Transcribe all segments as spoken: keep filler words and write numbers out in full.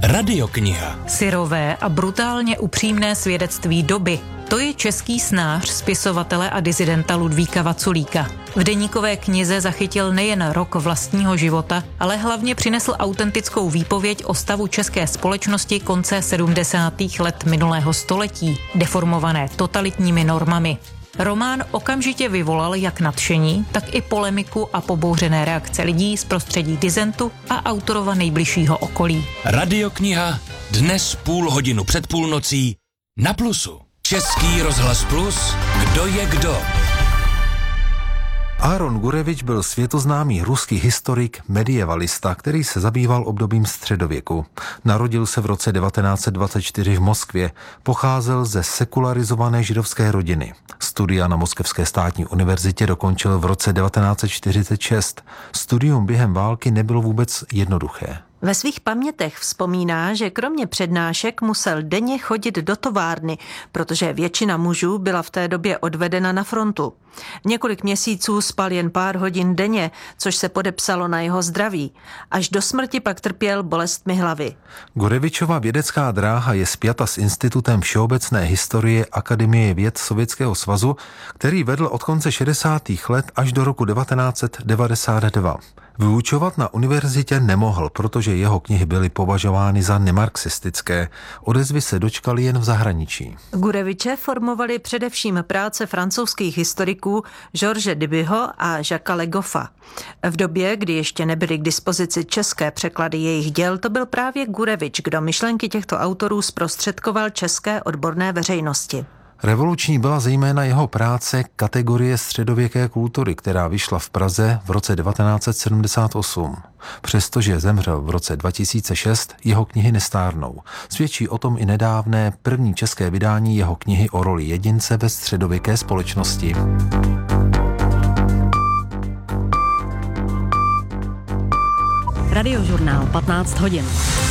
Radiokniha. Syrové a brutálně upřímné svědectví doby. To je český snář, spisovatele a disidenta Ludvíka Vaculíka. V deníkové knize zachytil nejen rok vlastního života, ale hlavně přinesl autentickou výpověď o stavu české společnosti konce sedmdesátých let minulého století, deformované totalitními normami. Román okamžitě vyvolal jak nadšení, tak i polemiku a pobouřené reakce lidí z prostředí disentu a autorova nejbližšího okolí. Radiokniha dnes půl hodinu před půlnocí na Plusu. Český rozhlas Plus. Kdo je kdo? Aaron Gurevič byl světoznámý ruský historik, medievalista, který se zabýval obdobím středověku. Narodil se v roce devatenáct set dvacet čtyři v Moskvě, pocházel ze sekularizované židovské rodiny. Studia na Moskevské státní univerzitě dokončil v roce devatenáct set čtyřicet šest. Studium během války nebylo vůbec jednoduché. Ve svých pamětech vzpomíná, že kromě přednášek musel denně chodit do továrny, protože většina mužů byla v té době odvedena na frontu. Několik měsíců spal jen pár hodin denně, což se podepsalo na jeho zdraví. Až do smrti pak trpěl bolestmi hlavy. Gurevičova vědecká dráha je spjata s Institutem všeobecné historie Akademie věd Sovětského svazu, který vedl od konce šedesátých let až do roku devatenáct set devadesát dva. Vyučovat na univerzitě nemohl, protože jeho knihy byly považovány za nemarxistické. Odezvy se dočkaly jen v zahraničí. Gureviče formovali především práce francouzských historiků George Dubyho a Jacquesa Le Goffa. V době, kdy ještě nebyly k dispozici české překlady jejich děl, to byl právě Gurevič, kdo myšlenky těchto autorů zprostředkoval české odborné veřejnosti. Revoluční byla zejména jeho práce Kategorie středověké kultury, která vyšla v Praze v roce devatenáct set sedmdesát osm. Přestože zemřel v roce dva tisíce šest, jeho knihy nestárnou. Svědčí o tom i nedávné první české vydání jeho knihy o roli jedince ve středověké společnosti. Radiožurnál patnáct hodin.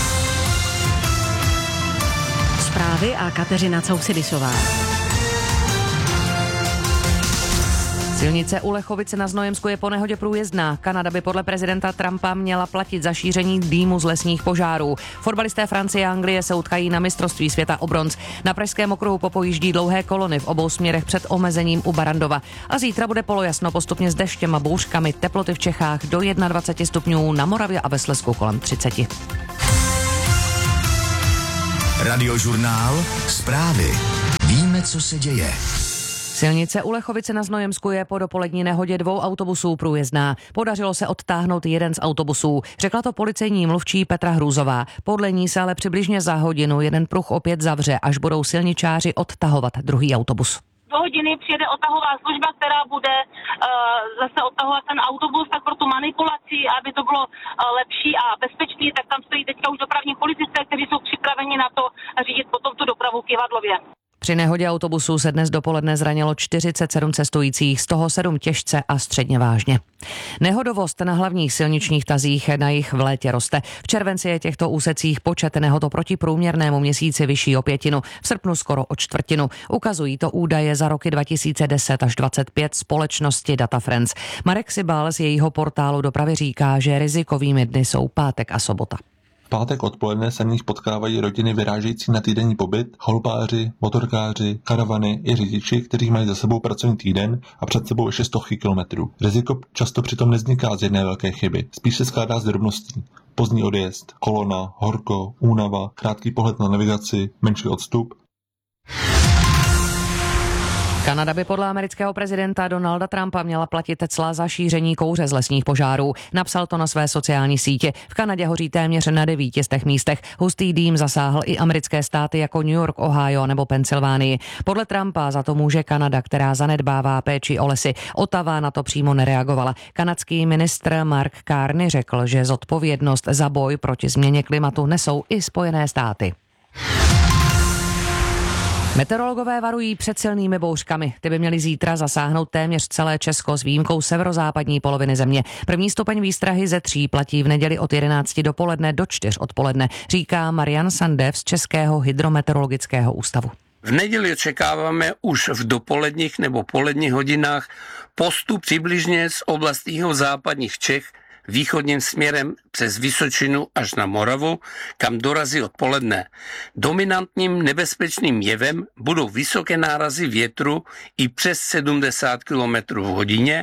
Zprávy a Kateřina Cousidisová. Silnice u Lechovice na Znojemsku je po nehodě průjezdná. Kanada by podle prezidenta Trumpa měla platit za šíření dýmu z lesních požárů. Fotbalisté Francie a Anglie se utkají na mistrovství světa o bronz. Na pražském okruhu popojíždí dlouhé kolony v obou směrech před omezením u Barandova. A zítra bude polojasno postupně s deštěm a bouřkami, teploty v Čechách do dvacet jedna stupňů, na Moravě a ve Slezsku kolem třicet. Radiožurnál. Zprávy. Víme, co se děje. Silnice u Lechovice na Znojemsku je po dopolední nehodě dvou autobusů průjezdná. Podařilo se odtáhnout jeden z autobusů. Řekla to policejní mluvčí Petra Hrůzová. Podle ní se ale přibližně za hodinu jeden pruh opět zavře, až budou silničáři odtahovat druhý autobus. Do hodiny přijede odtahová služba, která bude uh, zase odtahovat ten autobus, tak pro tu manipulaci, aby to bylo uh, lepší a bezpečný, tak tam stojí teďka už dopravní policisté, kteří jsou připraveni na to řídit potom tu dopravu k Jivadlově. Při nehodě autobusů se dnes dopoledne zranilo čtyřicet sedm cestujících, z toho sedm těžce a středně vážně. Nehodovost na hlavních silničních tazích na jich v létě roste. V červenci je těchto úsecích počet nehod oproti průměrnému měsíci vyšší o pětinu, v srpnu skoro o čtvrtinu. Ukazují to údaje za roky dva tisíce deset až dvacet pět společnosti Data Friends. Marek Sibal z jejího portálu dopravy říká, že rizikovými dny jsou pátek a sobota. V pátek odpoledne se nich potkávají rodiny vyrážející na týdenní pobyt, chalupáři, motorkáři, karavany i řidiči, kteří mají za sebou pracovní týden a před sebou ještě stovky kilometrů. Riziko často přitom nevzniká z jedné velké chyby, spíš se skládá z drobností. Pozdní odjezd, kolona, horko, únava, krátký pohled na navigaci, menší odstup. Kanada by podle amerického prezidenta Donalda Trumpa měla platit cla za šíření kouře z lesních požárů. Napsal to na své sociální sítě. V Kanadě hoří téměř na devíti z těch místech. Hustý dým zasáhl i americké státy jako New York, Ohio nebo Pensylvánii. Podle Trumpa za to může Kanada, která zanedbává péči o lesy. Ottawa na to přímo nereagovala. Kanadský ministr Mark Carney řekl, že zodpovědnost za boj proti změně klimatu nesou i Spojené státy. Meteorologové varují před silnými bouřkami. Ty by měly zítra zasáhnout téměř celé Česko s výjimkou severozápadní poloviny země. První stupeň výstrahy ze tří platí v neděli od jedenácti dopoledne do čtyř odpoledne, říká Marian Sandev z Českého hydrometeorologického ústavu. V neděli očekáváme už v dopoledních nebo poledních hodinách postup přibližně z oblastního západních Čech východním směrem přes Vysočinu až na Moravu, kam dorazí odpoledne. Dominantním nebezpečným jevem budou vysoké nárazy větru i přes sedmdesát kilometrů v hodině.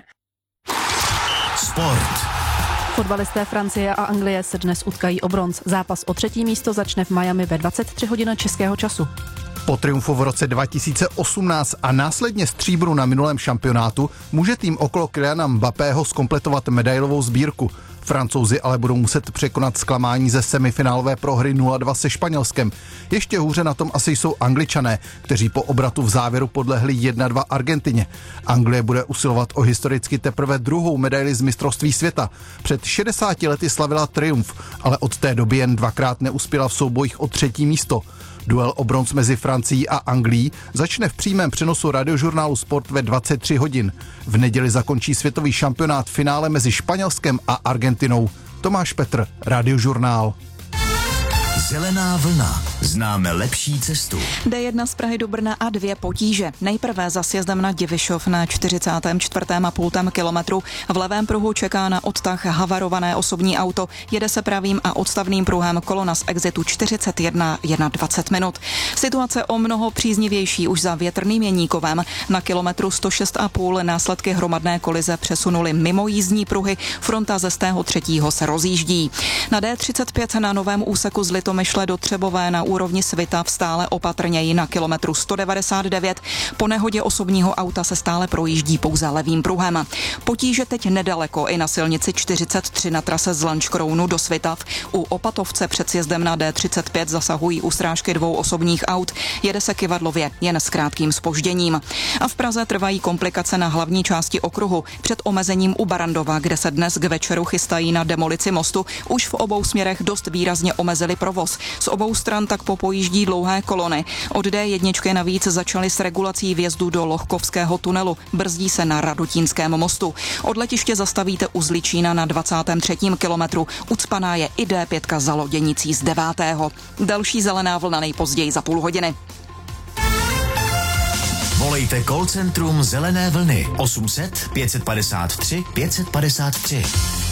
Sport. Fotbalisté Francie a Anglie se dnes utkají o bronz. Zápas o třetí místo začne v Miami ve dvacet tři hodin českého času. Po triumfu v roce dva tisíce osmnáct a následně stříbru na minulém šampionátu může tým okolo Kyliana Mbappého zkompletovat medailovou sbírku. Francouzi ale budou muset překonat zklamání ze semifinálové prohry nula dva se Španělskem. Ještě hůře na tom asi jsou Angličané, kteří po obratu v závěru podlehli jedna dva Argentině. Anglie bude usilovat o historicky teprve druhou medaili z mistrovství světa. Před šedesáti lety slavila triumf, ale od té doby jen dvakrát neuspěla v soubojích o třetí místo. Duel o bronz mezi Francií a Anglií začne v přímém přenosu radiožurnálu Sport ve dvacet tři hodin. V neděli zakončí světový šampionát finále mezi Španělskem a Argentinou. Tomáš Petr, Radiožurnál. Zelená vlna. Známe lepší cestu. D jedna z Prahy do Brna a dvě potíže. Nejprve za sjezdem na Divišov na čtyřicátém čtvrtém a půl kilometru. V levém pruhu čeká na odtah havarované osobní auto. Jede se pravým a odstavným pruhem kolona z exitu čtyřicet jedna dvacet minut. Situace o mnoho příznivější už za Větrným Jeníkovem. Na kilometru sto šest a půl následky hromadné kolize přesunuli mimo jízdní pruhy. Fronta ze stého třetího se rozjíždí. Na D třicet pět na novém úseku z Litomyšle do Třebové na úrovni Svitav stále opatrněji na kilometru sto devadesát devět. Po nehodě osobního auta se stále projíždí pouze levým pruhem. Potíže teď nedaleko i na silnici čtyřicet tři na trase z Lanškrounu do Svitav. U Opatovce před sjezdem na D třicet pět zasahují u srážky dvou osobních aut. Jede se kyvadlově, jen s krátkým zpožděním. A v Praze trvají komplikace na hlavní části okruhu. Před omezením u Barandova, kde se dnes k večeru chystají na demolici mostu, už v obou směrech dost výrazně omezili provoz. Z obou stran tak popojíždí dlouhé kolony. Od D jedna navíc začaly s regulací vjezdu do Lohkovského tunelu. Brzdí se na Radutínském mostu. Od letiště zastavíte u Zličína na dvacátém třetím kilometru. Ucpaná je i D pět za loděnicí z devátého. Další zelená vlna nejpozději za půl hodiny. Volejte call centrum Zelené vlny osm set pět padesát tři pět padesát tři.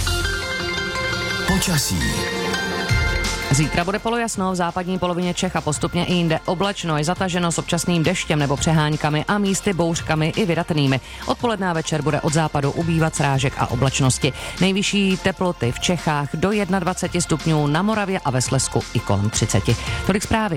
Počasí. Zítra bude polojasno v západní polovině Čech a postupně i jinde oblačno, je zataženo s občasným deštěm nebo přeháňkami a místy bouřkami i vydatnými. Odpoledne a večer bude od západu ubývat srážek a oblačnosti. Nejvyšší teploty v Čechách do dvacet jedna stupňů, na Moravě a ve Slezsku i kolem třicet. Tolik zprávy.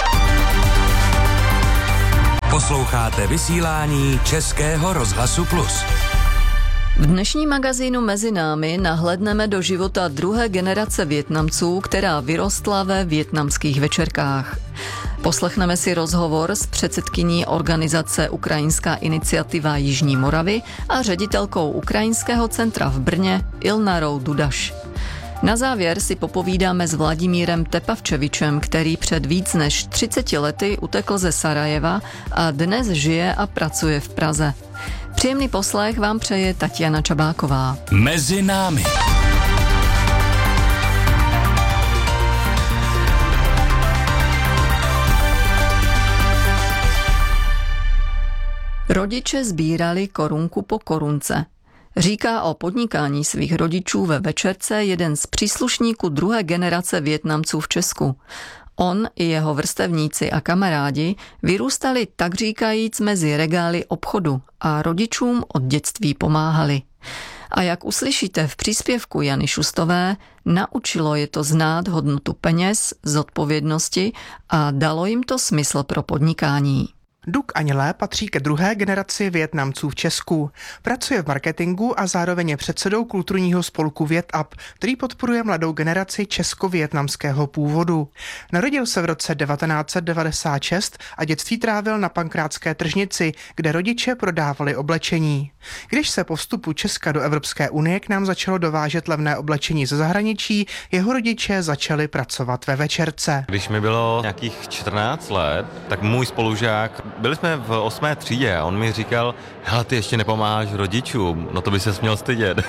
Posloucháte vysílání Českého rozhlasu Plus. V dnešním magazínu Mezi námi nahlédneme do života druhé generace Vietnamců, která vyrostla ve vietnamských večerkách. Poslechneme si rozhovor s předsedkyní organizace Ukrajinská iniciativa Jižní Moravy a ředitelkou Ukrajinského centra v Brně Ilnarou Dudaš. Na závěr si popovídáme s Vladimírem Tepavčevičem, který před víc než třiceti lety utekl ze Sarajeva a dnes žije a pracuje v Praze. Příjemný poslech vám přeje Tatiana Čabáková. Mezi námi. Rodiče sbírali korunku po korunce. Říká o podnikání svých rodičů ve večerce jeden z příslušníků druhé generace Vietnamců v Česku. On i jeho vrstevníci a kamarádi vyrůstali tak říkajíc mezi regály obchodu a rodičům od dětství pomáhali. A jak uslyšíte v příspěvku Jany Šustové, naučilo je to znát hodnotu peněz, zodpovědnosti a dalo jim to smysl pro podnikání. Duk Anělé patří ke druhé generaci Vietnamců v Česku. Pracuje v marketingu a zároveň je předsedou kulturního spolku VietUp, který podporuje mladou generaci česko-vietnamského původu. Narodil se v roce devatenáct set devadesát šest a dětství trávil na Pankrátské tržnici, kde rodiče prodávali oblečení. Když se po vstupu Česka do Evropské unie k nám začalo dovážet levné oblečení ze zahraničí, jeho rodiče začali pracovat ve večerce. Když mi bylo nějakých čtrnáct let, tak můj spolužák byli jsme v osmé třídě a on mi říkal, hele, ty ještě nepomáháš rodičům, no to by se směl stydět.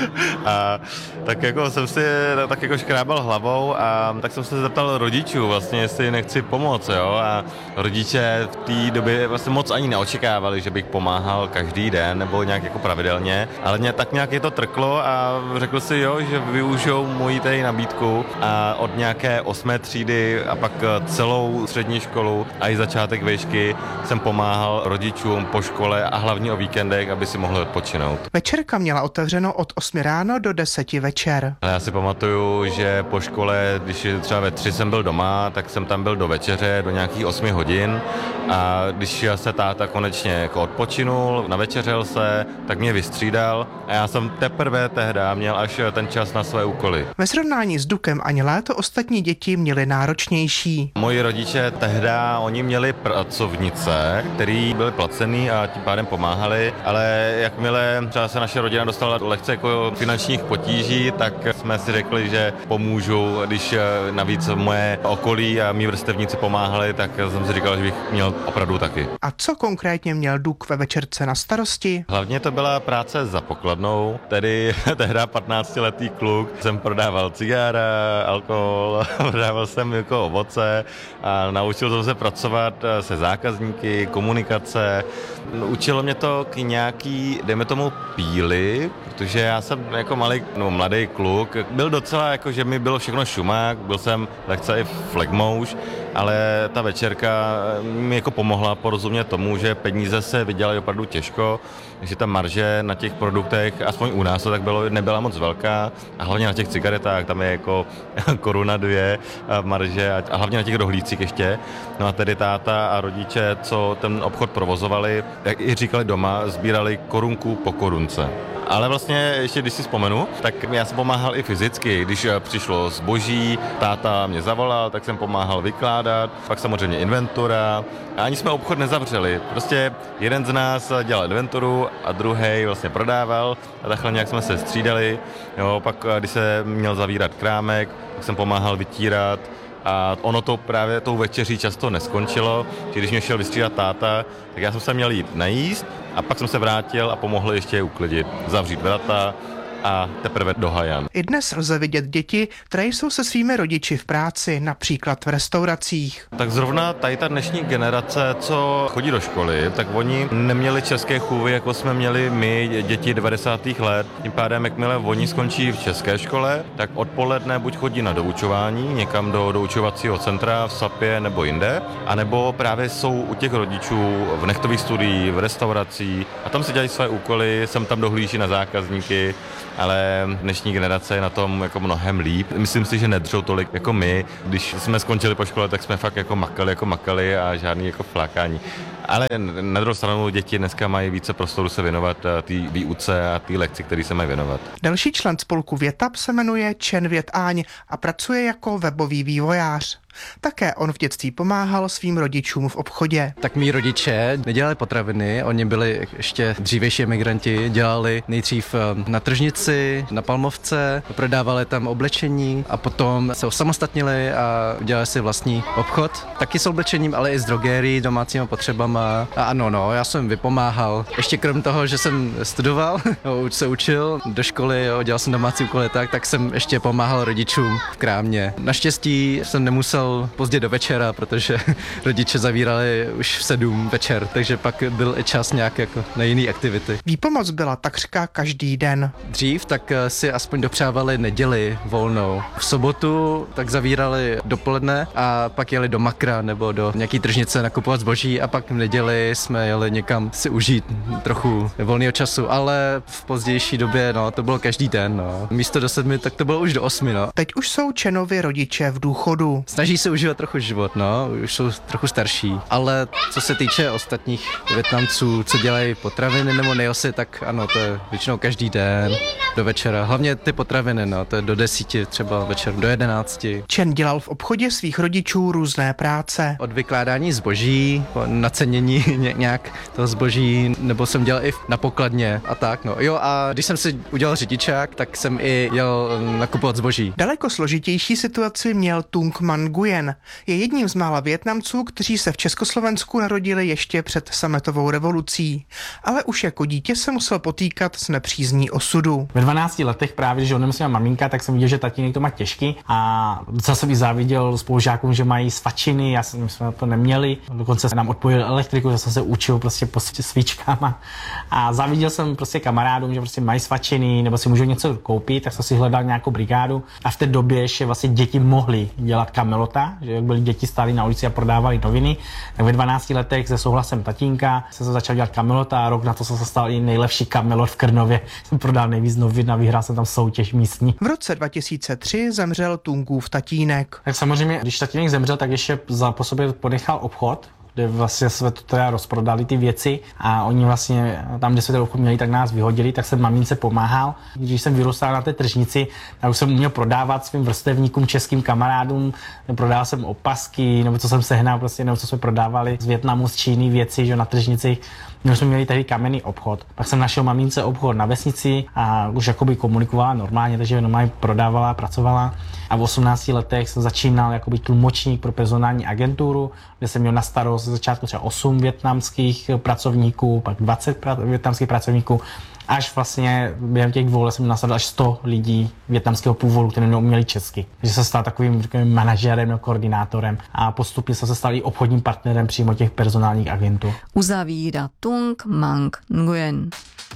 A tak jako jsem si tak jako škrábal hlavou a tak jsem se zeptal rodičů vlastně, jestli nechci pomoct, jo, a rodiče v té době vlastně moc ani neočekávali, že bych pomáhal každý den nebo nějak jako pravidelně, ale mě tak nějak je to trklo a řekl si, jo, že využijou moji tady nabídku a od nějaké osmé třídy a pak celou střední školu a i začátek výšky jsem pomáhal rodičům po škole a hlavně o víkendech, aby si mohli odpočinout. Večerka měla otevřeno od osmi ráno do deseti večer. Já si pamatuju, že po škole, když třeba ve tři jsem byl doma, tak jsem tam byl do večeře, do nějakých osmi hodin a když se táta konečně jako odpočinul, navečeřel se, tak mě vystřídal a já jsem teprve tehdy měl až ten čas na své úkoly. Ve srovnání s Dukem ani léto ostatní děti měly náročnější. Moji rodiče tehdy, oni měli pracovnice, který byly placený a tím pádem pomáhali, ale jakmile třeba se naše rodina dostala do lehce jako finančních potíží, tak jsme si řekli, že pomůžu, když navíc moje okolí a mý vrstevníci pomáhali, tak jsem si říkal, že bych měl opravdu taky. A co konkrétně měl Duk ve večerce na starosti? Hlavně to byla práce za pokladnou, tedy tehdy patnáctiletý kluk, jsem prodával cigára, alkohol, prodával jsem jako ovoce a naučil jsem se pracovat se zákazníky, komunikace. Učilo mě to k nějaký, dejme tomu, píli, protože já jsem jako malý, no, mladý kluk, byl docela jako, že mi bylo všechno šumák, byl jsem lehce i flegmouš, ale ta večerka mi jako pomohla porozumět tomu, že peníze se vydělají opravdu těžko, že ta marže na těch produktech, aspoň u nás to tak bylo, nebyla moc velká a hlavně na těch cigaretách, tam je jako koruna dvě marže a hlavně na těch rohlících ještě. No a tedy táta a rodiče, co ten obchod provozovali, jak i říkali doma, sbírali korunku po korunce. Ale vlastně ještě když si vzpomenu, tak já jsem pomáhal i fyzicky, když přišlo zboží, táta mě zavolal, tak jsem pomáhal vykládat, pak samozřejmě inventura a ani jsme obchod nezavřeli. Prostě jeden z nás dělal inventuru a druhý vlastně prodával a takhle nějak jsme se střídali. Jo, pak když se měl zavírat krámek, tak jsem pomáhal vytírat. A ono to právě tou večeří často neskončilo, že když mě šel vystřídat táta, tak já jsem se měl jít najíst a pak jsem se vrátil a pomohl ještě uklidit, zavřít vrata a teprve do hajan. I dnes lze vidět děti, které jsou se svými rodiči v práci, například v restauracích. Tak zrovna tady ta dnešní generace, co chodí do školy, tak oni neměli české chůvy, jako jsme měli my, děti devadesátých let. Tím pádem, jakmile oni skončí v české škole, tak odpoledne buď chodí na doučování, někam do doučovacího centra v SAPě nebo jinde, anebo právě jsou u těch rodičů v nechtových studiích, v restauracích a tam si dělají své úkoly, sem tam dohlíží na zákazníky, ale dnešní generace je na tom jako mnohem líp. Myslím si, že nedřou tolik jako my. Když jsme skončili po škole, tak jsme fakt jako makali, jako makali a žádný jako flákání. Ale na druhou stranu děti dneska mají více prostoru se věnovat té výuce a té lekci, které se mají věnovat. Další člen spolku Větap se jmenuje Čen Vět Áň a pracuje jako webový vývojář. Také on v dětství pomáhal svým rodičům v obchodě. Tak mý rodiče nedělali potraviny, oni byli ještě dřívější emigranti, dělali nejdřív na tržnici, na Palmovce, prodávali tam oblečení a potom se osamostatnili a udělali si vlastní obchod. Taky s oblečením, ale i s drogérií, domácíma potřebama. A ano, no, já jsem vypomáhal. Ještě krom toho, že jsem studoval, už se učil do školy, jo, dělal jsem domácí úkoly tak, tak jsem ještě pomáhal rodičům v krámě. Naštěstí jsem nemusel pozdě do večera, protože rodiče zavírali už v sedm večer, takže pak byl i čas nějak jako na jiné aktivity. Výpomoc byla takřka každý den. Dřív tak si aspoň dopřávali neděli volnou. V sobotu tak zavírali dopoledne a pak jeli do Makra nebo do nějaký tržnice nakupovat zboží a pak v neděli jsme jeli někam si užít trochu volného času, ale v pozdější době no, to bylo každý den. No. Místo do sedmi, tak to bylo už do osmi. No. Teď už jsou Čenovi rodiče v důchodu. Snaží se užívat trochu život, no, už jsou trochu starší, ale co se týče ostatních Vietnamců, co dělají potraviny nebo nejosy, tak ano, to je většinou každý den. do večera. Hlavně ty potraviny, no, to je do desíti, třeba večer do jedenácti. Chen dělal v obchodě svých rodičů různé práce. Od vykládání zboží, nacenění nějak toho zboží, nebo jsem dělal i na pokladně a tak, no. Jo, a když jsem si udělal řidičák, tak jsem i jel nakupovat zboží. Daleko složitější situaci měl Tung Man Nguyen. Je jedním z mála Vietnamců, kteří se v Československu narodili ještě před sametovou revolucí. Ale už jako dítě se musel potýkat s nepřízní osudu. Ve dvanácti letech právě, když onemocněla maminka, tak jsem viděl, že tatínek to má těžký a docela jsem i záviděl spolužákům, že mají svačiny, já jsem, my jsme to neměli. Dokonce se nám odpojil elektriku, že jsem se učil prostě po svíčkama a záviděl jsem prostě kamarádům, že prostě mají svačiny nebo si můžou něco koupit, tak jsem si hledal nějakou brigádu a v té době ještě vlastně děti mohly dělat kamelota, že jak byly děti stály na ulici a prodávali noviny, tak ve dvanácti letech se souhlasem tatínka jsem se začal dělat kamelota a rok na to jsem se stal i nejlepší kamelot v Krnově. Jsem prodal nejvíc novin a vyhrál jsem tam soutěž místní. V roce dva tisíce tři zemřel Tungův tatínek. Tak samozřejmě, když tatínek zemřel, tak ještě za po sobě ponechal obchod, kde vlastně jsme to teda rozprodali ty věci a oni vlastně tam, kde jsme ten obchod měli, tak nás vyhodili, tak jsem mamince pomáhal. Když jsem vyrůstal na té tržnici, tak už jsem uměl prodávat svým vrstevníkům, českým kamarádům, prodával jsem opasky, nebo co jsem sehnal, prostě, nebo co jsme prodávali z Vietnamu, z Číny věci, že na tržnici. My jsme měli tehdy kamenný obchod. Pak jsem našel mamince obchod na vesnici a už jakoby komunikovala normálně, takže normálně prodávala, pracovala. A v osmnácti letech jsem začínal jakoby tlumočník pro personální agenturu, kde jsem měl na starost ze začátku třeba osm vietnamských pracovníků, pak dvacet pra- vietnamských pracovníků, až vlastně během těch dvou let jsem nasadil až sto lidí vietnamského původu, kteří neuměli česky. Takže jsem stal takovým řekněme, manažerem nebo koordinátorem a postupně jsem se stal i obchodním partnerem přímo těch personálních agentů. Uzavírá Tung Man Nguyen.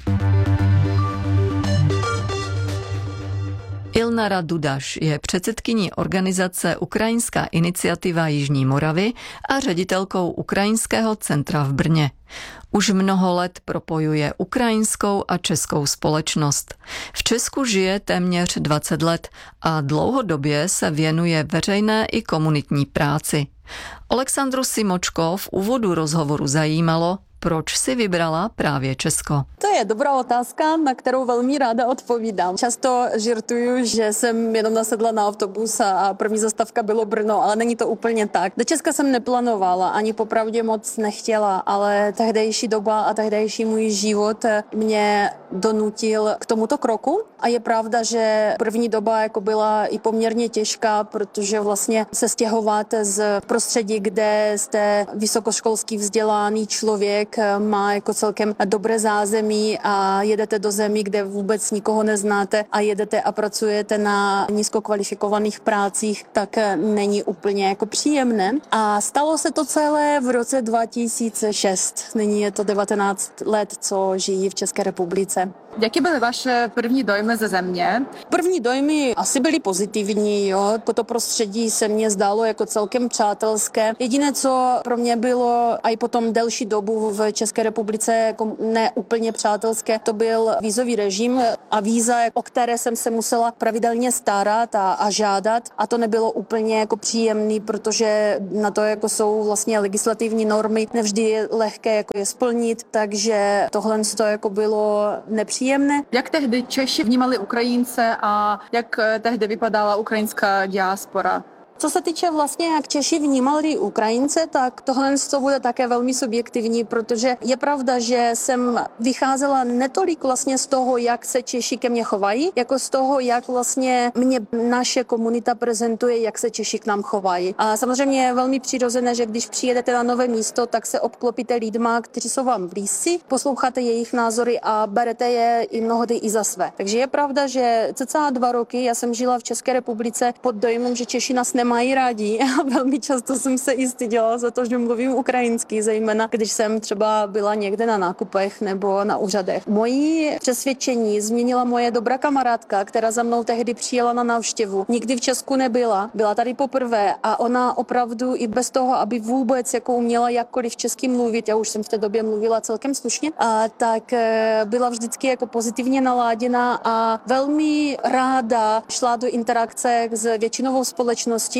Ilnara Dudaš je předsedkyní organizace Ukrajinská iniciativa Jižní Moravy a ředitelkou Ukrajinského centra v Brně. Už mnoho let propojuje ukrajinskou a českou společnost. V Česku žije téměř dvacet let a dlouhodobě se věnuje veřejné i komunitní práci. Alexandru Simočko v úvodu rozhovoru zajímalo, proč si vybrala právě Česko? To je dobrá otázka, na kterou velmi ráda odpovídám. Často žertuju, že jsem jenom nasedla na autobus a první zastávka bylo Brno, ale není to úplně tak. Do Česka jsem neplánovala, ani popravdě moc nechtěla, ale tehdejší doba a tehdejší můj život mě donutil k tomuto kroku. A je pravda, že první doba jako byla i poměrně těžká, protože vlastně se stěhovat z prostředí, kde jste vysokoškolský vzdělaný člověk, má jako celkem dobré zázemí a jedete do zemí, kde vůbec nikoho neznáte a jedete a pracujete na nízkokvalifikovaných prácích, tak není úplně jako příjemné. A stalo se to celé v roce dva tisíce šest. Nyní je to devatenáct let, co žijí v České republice. Jaké byly vaše první dojmy ze země? První dojmy asi byly pozitivní, jo. To prostředí se mně zdálo jako celkem přátelské. Jediné, co pro mě bylo a i potom delší dobu v České republice jako ne úplně přátelské, to byl vízový režim a víza, o které jsem se musela pravidelně starat a, a žádat. A to nebylo úplně jako příjemný, protože na to jako jsou vlastně legislativní normy, nevždy je lehké jako je splnit, takže tohle to jako bylo nepříjemné. Jak tehdy Češi vnímali Ukrajince a jak tehdy vypadala ukrajinská diaspora? Co se týče vlastně, jak Češi vnímali Ukrajince, tak tohle to bude také velmi subjektivní, protože je pravda, že jsem vycházela netolik vlastně z toho, jak se Češi ke mně chovají, jako z toho, jak vlastně mě naše komunita prezentuje, jak se Češi k nám chovají. A samozřejmě je velmi přirozené, že když přijedete na nové místo, tak se obklopíte lidma, kteří jsou vám blízcí, posloucháte jejich názory a berete je i mnohdy i za své. Takže je pravda, že cca dva roky já jsem žila v České republice pod dojmem, že Češi nás nemají mají rádi a velmi často jsem se i styděla za to, že mluvím ukrajinsky, zejména když jsem třeba byla někde na nákupech nebo na úřadech. Mojí přesvědčení změnila moje dobrá kamarádka, která za mnou tehdy přijela na návštěvu. Nikdy v Česku nebyla, byla tady poprvé a ona opravdu i bez toho, aby vůbec jako uměla jakkoliv česky mluvit, já už jsem v té době mluvila celkem slušně, a tak byla vždycky jako pozitivně naláděna a velmi ráda šla do interakce s většinovou společností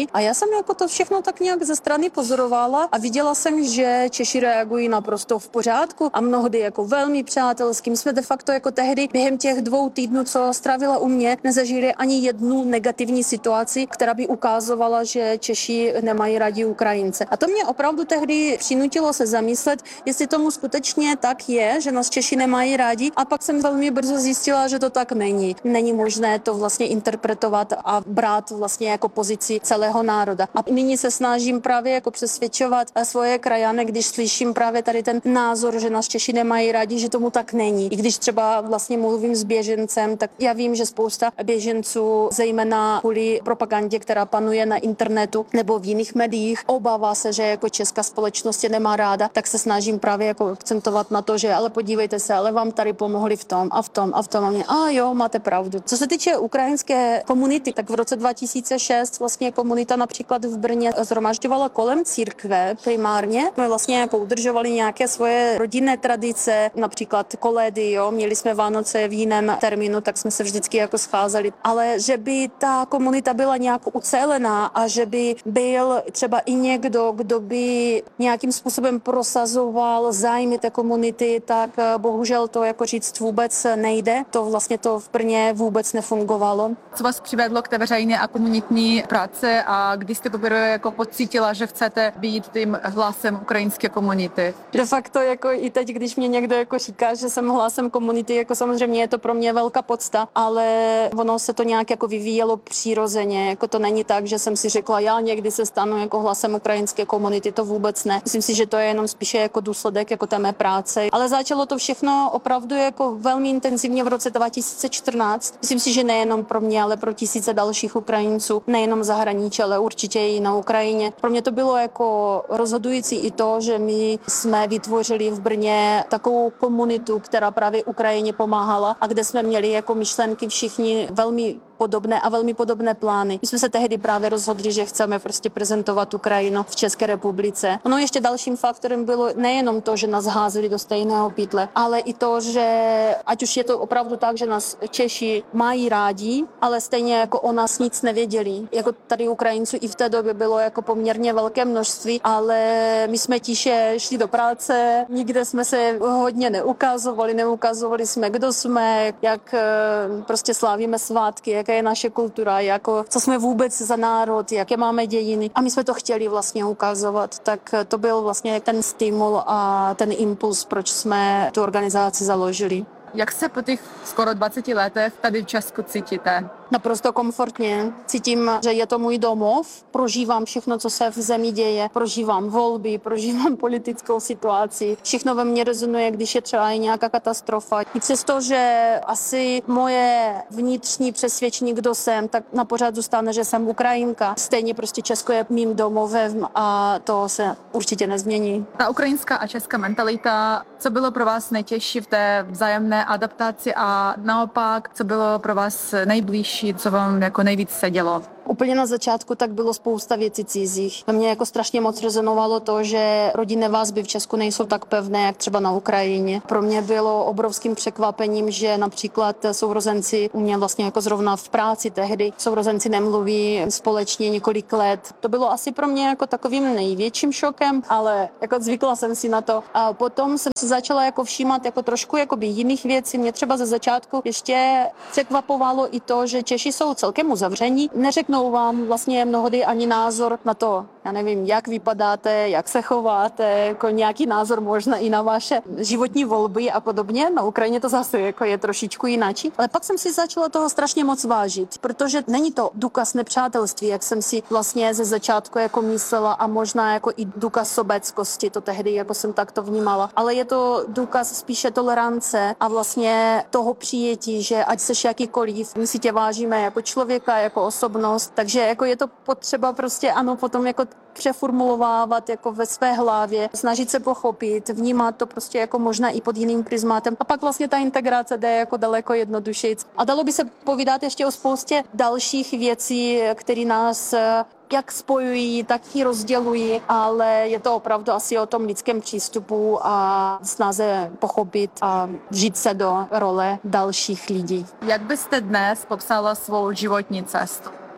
Češi. A já jsem jako to všechno tak nějak ze strany pozorovala a viděla jsem, že Češi reagují naprosto v pořádku a mnohdy jako velmi přátelským. Jsme de facto jako tehdy během těch dvou týdnů, co strávila u mě, nezažili ani jednu negativní situaci, která by ukázovala, že Češi nemají rádi Ukrajince. A to mě opravdu tehdy přinutilo se zamyslet, jestli tomu skutečně tak je, že nás Češi nemají rádi. A pak jsem velmi brzo zjistila, že to tak není. Není možné to vlastně interpretovat a brát vlastně jako pozici celého národa. A nyní se snažím právě jako přesvědčovat svoje krajany, když slyším právě tady ten názor, že nás Češi nemají rádi, že tomu tak není. I když třeba vlastně mluvím s běžencem, tak já vím, že spousta běženců, zejména kvůli propagandě, která panuje na internetu nebo v jiných médiích, obává se, že jako česká společnost je nemá ráda, tak se snažím právě jako akcentovat na to, že ale podívejte se, ale vám tady pomohli v tom a v tom a v tom a mě, a jo, máte pravdu. Co se týče ukrajinské komunity, tak v roce dva tisíce šest vlastně komunita například v Brně zhromažďovala kolem církve primárně. My vlastně jako udržovali nějaké svoje rodinné tradice, například kolédy, jo, měli jsme Vánoce v jiném termínu, tak jsme se vždycky jako scházeli. Ale že by ta komunita byla nějak ucelená a že by byl třeba i někdo, kdo by nějakým způsobem prosazoval zájmy té komunity, tak bohužel to jako říct vůbec nejde. To vlastně to v Brně vůbec nefungovalo. Co vás přivedlo k té veřejné a komunitní práci a kdy jste poprvé jako pocítila, že chcete být tím hlasem ukrajinské komunity? De facto jako i teď, když mě někdo jako říká, že jsem hlasem komunity, jako samozřejmě je to pro mě velká podsta, ale ono se to nějak jako vyvíjelo přirozeně. Jako to není tak, že jsem si řekla, já někdy se stanu jako hlasem ukrajinské komunity, to vůbec ne. Myslím si, že to je jenom spíše jako důsledek jako té mé práce. Ale začalo to všechno opravdu jako velmi intenzivně v roce dva tisíce čtrnáct. Myslím si, že nejenom pro mě, ale pro tisíce dalších Ukrajinců, nejenom v zahraničí, ale určitě i na Ukrajině. Pro mě to bylo jako rozhodující i to, že my jsme vytvořili v Brně takovou komunitu, která právě Ukrajině pomáhala a kde jsme měli jako myšlenky všichni velmi podobné a velmi podobné plány. My jsme se tehdy právě rozhodli, že chceme prostě prezentovat Ukrajinu v České republice. Ono ještě dalším faktorem bylo nejenom to, že nás házeli do stejného pytle, ale i to, že ať už je to opravdu tak, že nás Češi mají rádi, ale stejně jako o nás nic nevěděli. Jako tady Ukrajinců i v té době bylo jako poměrně velké množství, ale my jsme tiše šli do práce, nikde jsme se hodně neukazovali, neukazovali jsme, kdo jsme, jak prostě slávíme svátky, jak je naše kultura, jako, co jsme vůbec za národ, jaké máme dějiny. A my jsme to chtěli vlastně ukazovat, tak to byl vlastně ten stimul a ten impuls, proč jsme tu organizaci založili. Jak se po těch skoro dvaceti letech tady v Česku cítíte? Naprosto komfortně. Cítím, že je to můj domov. Prožívám všechno, co se v zemi děje. Prožívám volby, prožívám politickou situaci. Všechno ve mně rezonuje, když je třeba i nějaká katastrofa. I přesto, že asi moje vnitřní přesvědčení, kdo jsem, tak na pořád zůstane, že jsem Ukrajinka. Stejně prostě Česko je mým domovem a to se určitě nezmění. Ta ukrajinská a česká mentalita, co bylo pro vás nejtěžší v té vzájemné adaptaci a naopak, co bylo pro vás nejbližší, co vám jako nejvíc sedělo? Úplně na začátku tak bylo spousta věcí cizích. Ve mně jako strašně moc rezonovalo to, že rodinné vazby v Česku nejsou tak pevné, jak třeba na Ukrajině. Pro mě bylo obrovským překvapením, že například sourozenci u mě vlastně jako zrovna v práci tehdy sourozenci nemluví společně několik let. To bylo asi pro mě jako takovým největším šokem, ale jako zvykla jsem si na to. A potom jsem se začala jako všímat jako trošku jakoby jiných věcí. Mě třeba ze začátku ještě překvapovalo i to, že Češi jsou celkem uzavření. Neřeknou vám vlastně mnohdy ani názor na to, já nevím, jak vypadáte, jak se chováte, jako nějaký názor možná i na vaše životní volby a podobně. Na Ukrajině to zase jako je trošičku jináčí. Ale pak jsem si začala toho strašně moc vážit, protože není to důkaz nepřátelství, jak jsem si vlastně ze začátku jako myslela a možná jako i důkaz sobeckosti, to tehdy jako jsem takto vnímala. Ale je to důkaz spíše tolerance a vlastně toho přijetí, že ať seš jakýkoliv, my si tě vážíme jako člověka, jako osobnost. Takže jako je to potřeba prostě ano potom jako přeformulovávat jako ve své hlavě, snažit se pochopit, vnímat to prostě jako možná i pod jiným prismátem. A pak vlastně ta integrace jde jako daleko jednodušeji. A dalo by se povídat ještě o spoustě dalších věcí, které nás jak spojují, tak i rozdělují, ale je to opravdu asi o tom lidském přístupu a snaze pochopit a vžít se do role dalších lidí. Jak byste dnes popsala svou životní cestu?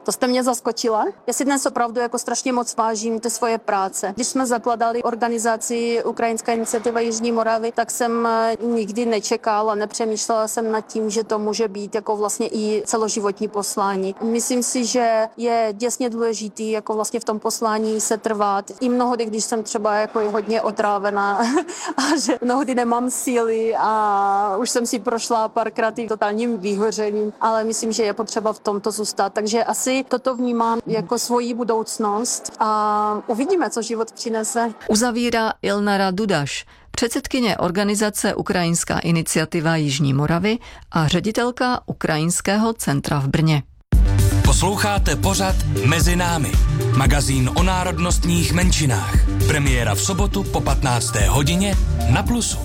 To jste mě zaskočila. Já si dnes opravdu jako strašně moc vážím ty svoje práce. Když jsme zakladali organizaci Ukrajinská iniciativa Jižní Moravy, tak jsem nikdy nečekala, nepřemýšlela jsem nad tím, že to může být jako vlastně i celoživotní poslání. Myslím si, že je děsně důležitý jako vlastně v tom poslání se trvat. I mnohdy, když jsem třeba jako hodně otrávená a že mnohdy nemám síly a už jsem si prošla párkrát i totálním vyhořením, ale myslím, že je potřeba v tomto zůstat. Takže asi toto vnímám jako svoji budoucnost a uvidíme, co život přinese. Uzavírá Ilnara Dudaš, předsedkyně organizace Ukrajinská iniciativa Jižní Moravy a ředitelka Ukrajinského centra v Brně. Posloucháte pořad Mezi námi, magazín o národnostních menšinách. Premiéra v sobotu po patnácté hodině na Plusu.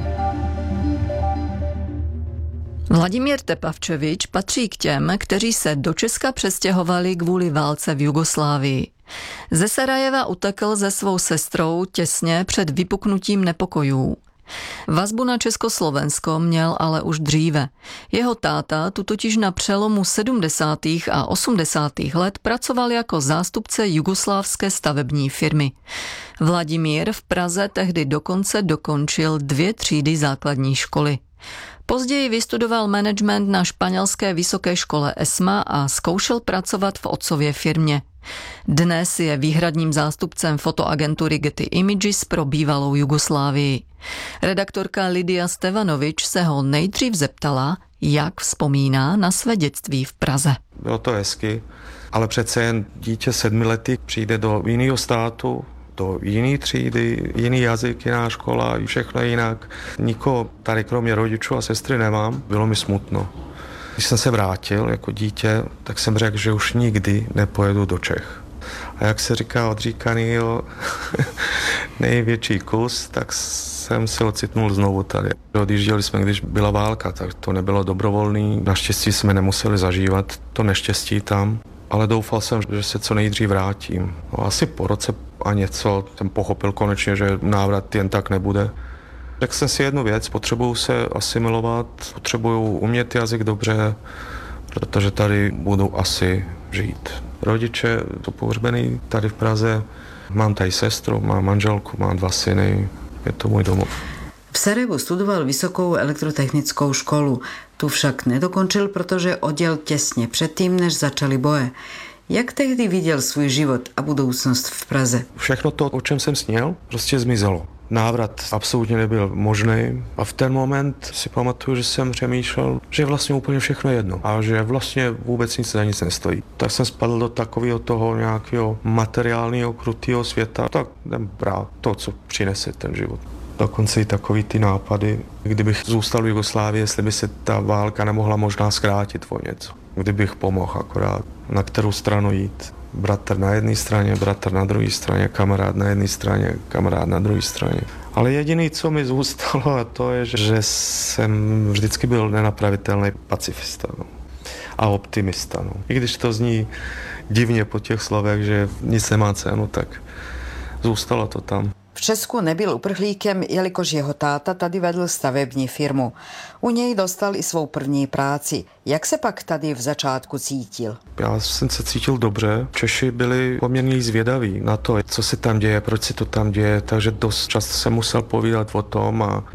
Vladimír Tepavčevič patří k těm, kteří se do Česka přestěhovali kvůli válce v Jugoslávii. Ze Sarajeva utekl se svou sestrou těsně před vypuknutím nepokojů. Vazbu na Československo měl ale už dříve. Jeho táta tu totiž na přelomu sedmdesátých a osmdesátých let pracoval jako zástupce jugoslávské stavební firmy. Vladimír v Praze tehdy dokonce dokončil dvě třídy základní školy. Později vystudoval management na španělské vysoké škole ESMA a zkoušel pracovat v otcově firmě. Dnes je výhradním zástupcem fotoagentury Getty Images pro bývalou Jugoslávii. Redaktorka Lidia Stevanovič se ho nejdřív zeptala, jak vzpomíná na své dětství v Praze. Bylo to hezky, ale přece jen dítě sedmiletý přijde do jiného státu, do jiné třídy, jiný jazyk, jiná škola, všechno jinak. Nikoho tady kromě rodičů a sestry nemám, bylo mi smutno. Když jsem se vrátil jako dítě, tak jsem řekl, že už nikdy nepojedu do Čech. A jak se říká odříkaný, jo, největší kus, tak jsem se ocitnul znovu tady. Odjížděli jsme, když byla válka, tak to nebylo dobrovolný. Naštěstí jsme nemuseli zažívat to neštěstí tam, ale doufal jsem, že se co nejdřív vrátím. No, asi po roce a něco jsem pochopil konečně, že návrat jen tak nebude. Řekl jsem si jednu věc, potřebuju se asimilovat, potřebuju umět jazyk dobře, protože tady budu asi žít. Rodiče jsou pohřbený tady v Praze, mám tady sestru, mám manželku, mám dva syny, je to můj domov. V Sarajevu studoval vysokou elektrotechnickou školu. Tu však nedokončil, protože odjel těsně předtím, než začaly boje. Jak tehdy viděl svůj život a budoucnost v Praze? Všechno to, o čem jsem snil, prostě zmizelo. Návrat absolutně nebyl možný a v ten moment si pamatuju, že jsem přemýšlel, že je vlastně úplně všechno jedno a že vlastně vůbec nic za nic nestojí. Tak jsem spadl do takového toho nějakého materiálního, krutého světa, tak jdem brát to, co přinese ten život. Dokonce i takový ty nápady, kdybych zůstal v Jugoslávii, jestli by se ta válka nemohla možná zkrátit o něco. Kdybych pomohl akorát, na kterou stranu jít. Bratr na jedné straně, bratr na druhé straně, kamarád na jedné straně, kamarád na druhé straně. Ale jediné, co mi zůstalo, a to je, že jsem vždycky byl nenapravitelný pacifista, no. A optimista. No. I když to zní divně po těch slovech, že nic nemá cenu, tak zůstalo to tam. V Česku nebyl uprchlíkem, jelikož jeho táta tady vedl stavební firmu. U něj dostal i svou první práci. Jak se pak tady v začátku cítil? Já jsem se cítil dobře. Češi byli poměrně zvědaví na to, co se tam děje, proč se to tam děje, takže dost často jsem musel povídat o tom a